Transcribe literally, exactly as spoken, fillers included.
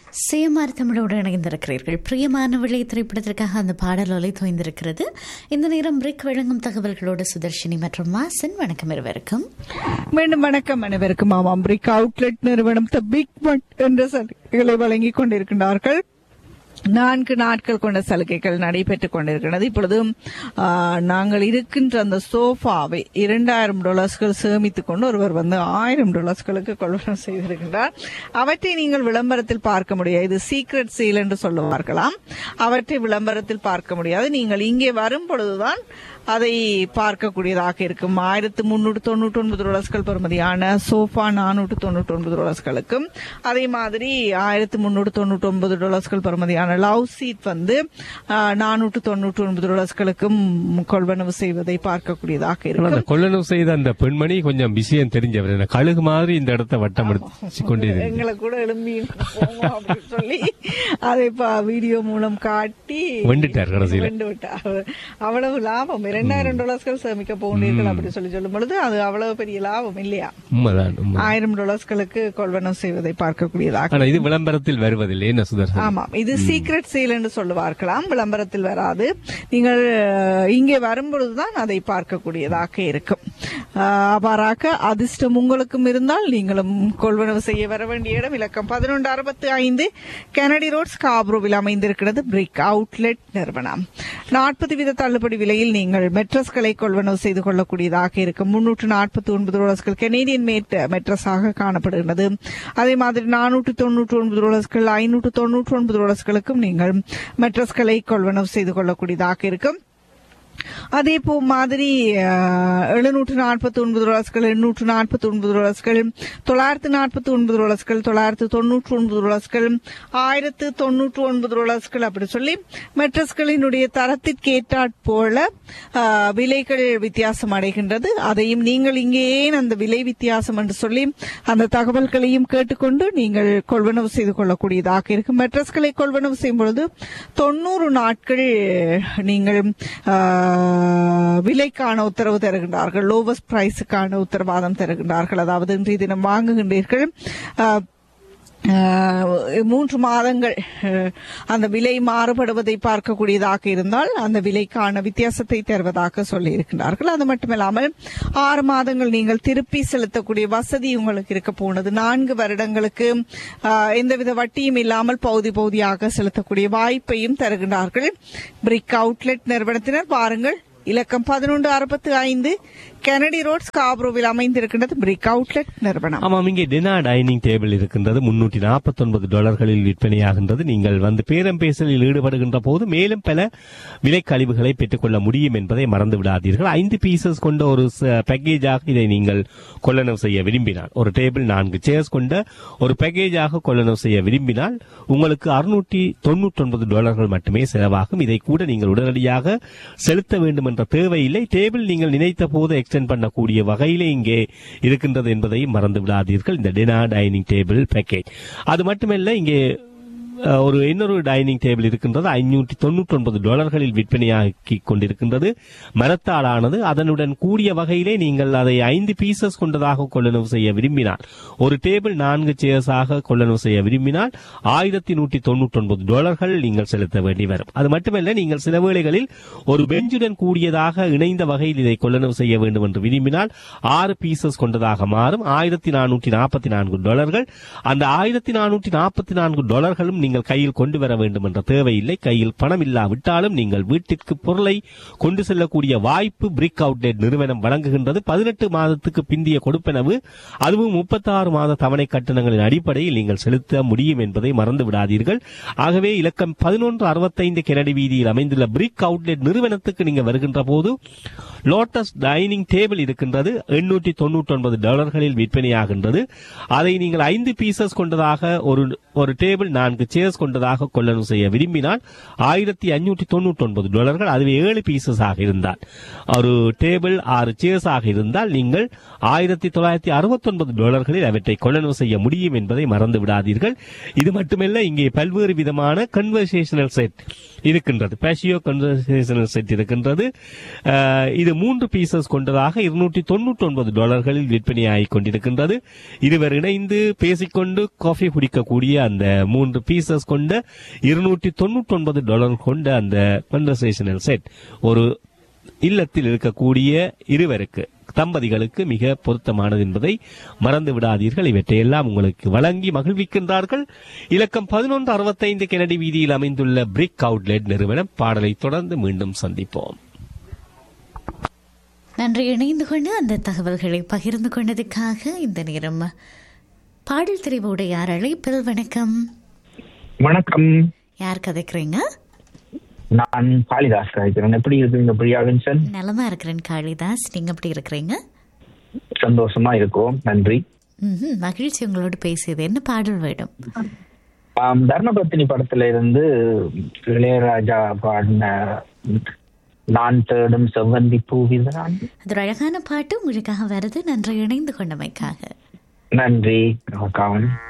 சேமார் தமிழோடு இணைந்திருக்கிறீர்கள். பிரியமானவளை திரைப்படத்திற்காக அந்த பாடல் ஒலி தோய்ந்திருக்கிறது. இந்த நேரம் பிரிக் வழங்கும் தகவல்களோடு சுதர்ஷினி மற்றும் மாசன். வணக்கம் இருவருக்கும். மீண்டும் வணக்கம் அனைவருக்கும். ஆமாம், பிரிக் அவுட்லெட் நிறுவனம் த பிக் ஒன் என்ற சலுகைகளை வழங்கிக் கொண்டிருக்கின்றார்கள். நான்கு நாட்கள் கொண்ட சலுகைகள் நடைபெற்றுக் கொண்டிருக்கிறது. இப்பொழுது நாங்கள் இருக்கின்ற அந்த சோஃபாவை இரண்டாயிரம் டாலர்ஸ்கள் சேமித்துக் கொண்டு ஒருவர் வந்து ஆயிரம் டாலர்ஸ்களுக்கு கொள்வனம் செய்திருக்கின்றார். அவற்றை நீங்கள் விளம்பரத்தில் பார்க்க முடியாது. இது சீக்ரெட் சேல் என்று சொல்லுவார்களாம். அவற்றை விளம்பரத்தில் பார்க்க முடியாது. நீங்கள் இங்கே வரும் பொழுதுதான் அதை பார்க்கக்கூடியதாக இருக்கும். ஆயிரத்து முன்னூற்று தொண்ணூற்றி ஒன்பது டாலர்ஸ்கள் பெறுமதியான சோஃபா நானூற்று தொண்ணூற்றி ஒன்பது டாலர்ஸ்களுக்கும், அதே மாதிரி ஆயிரத்து முன்னூற்று தொண்ணூற்றி ஒன்பது டாலர்ஸ்கள் பெறுமதியான லவ் சீட் வந்து நானூற்று தொண்ணூற்றி ஒன்பது டாலர்ஸ்களுக்கும் கொள்வனவு செய்வதை பார்க்கக்கூடியதாக இருக்கும். கொள்வனவு செய்த அந்த பெண்மணி கொஞ்சம் விஷயம் தெரிஞ்சவர், கழுகு மாதிரி இந்த இடத்தை வட்டம் எடுத்து கொண்டு எங்களை கூட எழும்பி சொல்லி அதை வீடியோ மூலம் காட்டி வெண்டுட்டார். கடைசியில் வெண்டு விட்டார். அவ்வளவு லாபம், இரண்டாயிரம் டாலர்ஸ்கள் சேமிக்க போகிறீர்கள் அப்படி சொல்லி சொல்லும் பொழுது அது அவ்வளவு பெரிய லாபம் இல்லையா? ஆயிரம் டாலர்ஸ்களுக்கு கொள்வனம் செய்வதை பார்க்கக்கூடியதாக. இது விளம்பரத்தில் வருவதில்லை. என்ன சுதர்சன்? ஆமாம், இது சீக்ரெட் சேல் என்று சொல்லுவார்களாம். விளம்பரத்தில் வராது. நீங்கள் இங்கே வரும்பொழுதுதான் அதை பார்க்கக்கூடியதாக இருக்கும். அவ்வாறாக அதிர்ஷ்டம் உங்களுக்கும் இருந்தால் நீங்களும் கொள்வனவு செய்ய வர வேண்டிய இடம் இலக்கம் பதினொன்று அறுபத்தி ஐந்து கெனடி ரோட் ஸ்காப்ரோவில் அமைந்திருக்கிறது பிரிக் அவுட்லெட் நிறுவனம். நாற்பது வீத தள்ளுபடி விலையில் நீங்கள் மெட்ரஸ்களை கொள்வனவு செய்து கொள்ளக்கூடியதாக இருக்கும். முன்னூற்று நாற்பத்தி ஒன்பது டாலர்ஸ்கள் கெனடியன் மேட் மெட்ரஸாக காணப்படுகிறது. அதே மாதிரி நானூற்று தொன்னூற்றி ஒன்பது டாலர்ஸ்கள் ஐநூற்று தொன்னூற்றி ஒன்பது டாலர்ஸ்களுக்கும் நீங்கள் மெட்ரஸ்களை கொள்வனவு செய்து கொள்ளக்கூடியதாக இருக்கும். அதே போ மாதிரி எழுநூற்று நாற்பத்தி ஒன்பது டாலர்ஸ்கள் எண்ணூற்று நாற்பத்தி ஒன்பது டாலர்ஸ்கள் தொள்ளாயிரத்து நாற்பத்தி ஒன்பது டாலர்ஸ்கள் தொள்ளாயிரத்து தொன்னூற்றி ஒன்பது டாலர்ஸ்கள் ஆயிரத்து தொன்னூற்று ஒன்பது டாலர்ஸ்கள் அப்படி சொல்லி மெட்ரஸ்களினுடைய தரத்திற்கு ஏற்றாற் போல விலைகள் வித்தியாசம் அடைகின்றது. அதையும் நீங்கள் இங்கே ஏன் அந்த விலை வித்தியாசம் என்று சொல்லி அந்த தகவல்களையும் கேட்டுக்கொண்டு நீங்கள் கொள்வனவு செய்து கொள்ளக்கூடியதாக இருக்கும். மெட்ரஸ்களை கொள்வனவு செய்யும் பொழுது தொண்ணூறு நாட்கள் நீங்கள் விலைக்கான உத்தரவு தருகின்றார்கள். லோவஸ்ட் பிரைஸுக்கான உத்தரவாதம் தருகின்றார்கள். அதாவது இன்றைய தினம் வாங்குகின்றீர்கள், மூன்று மாதங்கள் அந்த விலை மாறுபடுவதை பார்க்கக்கூடியதாக இருந்தால் அந்த விலைக்கான வித்தியாசத்தை தருவதாக சொல்லி இருக்கின்றார்கள். அது மட்டுமில்லாமல் ஆறு மாதங்கள் நீங்கள் திருப்பி செலுத்தக்கூடிய வசதி உங்களுக்கு இருக்க போனது. நான்கு வருடங்களுக்கு எந்தவித வட்டியும் இல்லாமல் பகுதி பகுதியாக செலுத்தக்கூடிய வாய்ப்பையும் தருகின்றார்கள். பிரிக் அவுட்லெட் நிறுவனத்தினர் பாருங்கள், இலக்கம் பதினொன்று அறுபத்தி ஐந்து கெனடி ரோட் ஸ்காப்ரோவில் அமைந்திருக்கின்றது பிரிக் அவுட்லெட் நிறுவனம். ஆமாம், இங்கே டினா டைனிங் டேபிள் இருக்கின்றது. முன்னூற்றி நாற்பத்தி ஒன்பது டாலர்களில் விற்பனையாகின்றது. நீங்கள் வந்து பேரம் பேசலில் ஈடுபடுகின்ற போது மேலும் பல விலை கழிவுகளை பெற்றுக்கொள்ள முடியும் என்பதை மறந்து விடாதீர்கள். ஐந்து பீசஸ் கொண்ட ஒரு பேக்கேஜாக இதை நீங்கள் கொள்ளனவு செய்ய விரும்பினால், ஒரு டேபிள் நான்கு சேர்ஸ் கொண்ட ஒரு பேக்கேஜாக கொள்ளனவு செய்ய விரும்பினால் உங்களுக்கு அறுநூற்றி தொன்னூற்றி ஒன்பது டாலர்கள் மட்டுமே செலவாகும். இதை கூட நீங்கள் உடனடியாக செலுத்த வேண்டும் என்ற தேவையில்லை. டேபிள் நீங்கள் நினைத்த போது எக்ஸ்டெண்ட் பண்ணக்கூடிய வகையிலே இங்கே இருக்கின்றது என்பதை மறந்து விடாதீர்கள். இந்த டினா டைனிங் டேபிள் பேக்கேஜ். அது மட்டுமல்ல, இங்கே ஒரு இன்னொரு டைனிங் டேபிள் இருக்கின்றது. ஐநூற்றி தொன்னூற்றி ஒன்பது டாலர்களில் விற்பனையாக்கி கொண்டிருக்கின்றது. மரத்தாலானது. அதனுடன் கூடிய வகையிலே நீங்கள் அதை ஐந்து பீசஸ் கொண்டதாக கொள்ளனவு செய்ய விரும்பினால், ஒரு டேபிள் நான்கு சேர்ஸாக கொள்ளனவு செய்ய விரும்பினால் ஆயிரத்தி நூற்றி தொன்னூற்றி ஒன்பது டாலர்கள் நீங்கள் செலுத்த வேண்டி வரும். அது மட்டுமல்ல, நீங்கள் சில வேளைகளில் ஒரு பெஞ்சுடன் கூடியதாக இணைந்த வகையில் இதை கொள்ளனவு செய்ய வேண்டும் என்று விரும்பினால் ஆறு பீசஸ் கொண்டதாக மாறும். ஆயிரத்தி நானூற்றி நாற்பத்தி நான்கு டாலர்கள். அந்த ஆயிரத்தி நானூற்றி நாற்பத்தி நான்கு டாலர்களும் நீங்கள் கையில் கொண்டு வர வேண்டும் என்ற தேவையில்லை. கையில் பணம் இல்லாவிட்டாலும் நீங்கள் வீட்டிற்கு பொருளை கொண்டு செல்லக்கூடிய வாய்ப்பு பிரிக் அவுட்லெட் நிறுவனம் வழங்குகின்றது. பதினெட்டு மாதத்துக்கு பிந்திய கொடுப்பனவு, அதுவும் முப்பத்தி ஆறு மாத தவணை கட்டணங்களின் அடிப்படையில் நீங்கள் செலுத்த முடியும் என்பதை மறந்து விடாதீர்கள். ஆகவே இலக்கம் பதினொன்று அறுபத்தைந்து கெனடி வீதியில் அமைந்துள்ள பிரிக் அவுட்லெட் நிறுவனத்துக்கு நீங்கள் வருகின்ற போது லோட்டஸ் டைனிங் டேபிள் இருக்கின்றது. எண்ணூற்றி தொன்னூற்றி ஒன்பது டாலர்களில் விற்பனையாகின்றது. அதை நீங்கள் ஐந்து பீசஸ் கொண்டதாக ஒரு ஒரு டேபிள் நான்கு சேர்ஸ் கொண்டதாக கொள்ளணும் செய்ய விரும்பினால் ஆயிரத்தி அஞ்சூற்றி தொண்ணூற்றி ஒன்பது டாலர்கள், அதுவே ஏழு பீசஸ் ஆக இருந்தால், ஒரு டேபிள் ஆறு சேர்ஸ் ஆக இருந்தால் நீங்கள் ஆயிரத்தி தொள்ளாயிரத்தி அறுபத்தி ஒன்பது டாலர்களில் அவற்றை கொள்ளணும் செய்ய முடியும் என்பதை மறந்து விடாதீர்கள். இது மட்டுமல்ல, இங்கே பல்வேறு விதமான கன்வர்சேஷனல் செட் இருக்கின்றது. பேஷியோ கன்வர்சேஷனல் செட் இருக்கின்றது. இது மூன்று பீசஸ் கொண்டதாக இருநூற்றி தொண்ணூற்றி ஒன்பது டாலர்களில் விற்பனையாகிக் கொண்டிருக்கின்றது. இருவர் இணைந்து பேசிக்கொண்டு காஃபி குடிக்கக்கூடிய அந்த மூன்று பீசஸ் கொண்ட இருநூற்றி தொண்ணூற்றி ஒன்பது டாலர் கொண்ட அந்த கன்வர்சேஷனல் செட் ஒரு இல்லத்தில் இருக்கக்கூடிய இருவருக்கு, தம்பதிகளுக்கு மிக பொருத்தமானது என்பதை மறந்து விடாதீர்கள். இவற்றையெல்லாம் உங்களுக்கு வழங்கி மகிழ்விக்கின்றார்கள். இலக்கம் பதினொன்று அறுபத்தைந்து கெனடி வீதியில் அமைந்துள்ள பிரிக் அவுட்லெட் நிறுவனம். பாடலை தொடர்ந்து மீண்டும் சந்திப்போம். நன்றி, இணைந்து கொண்டு அந்த தகவல்களை பகிர்ந்து கொண்டதுக்காக. இந்த நேரம் பாடல் தெரிவோட யார் அழைப்பில்? வணக்கம். வணக்கம். யார் கதைக்கிறீங்க? நான் காளிதாஸ் கதைக்கிறேன். எப்படி இருக்கீங்க பிரியா வின்சன்? நலமா இருக்கிறேன் காளிதாஸ், நீங்க எப்படி இருக்கிறீங்க? சந்தோஷமா இருக்கோம், நன்றி. மகிழ்ச்சி உங்களோட பேசியது. என்ன பாடல் வேணும்? தர்மபத்தினி படத்துல இருந்து இளையராஜா பாடின நான் தேடும் செவ்வந்தி பூவிதான். அது ஒரு அழகான பாட்டு உங்களுக்காக வருது. நன்றி, இணைந்து கொண்டமைக்காக. நன்றி. காவன்.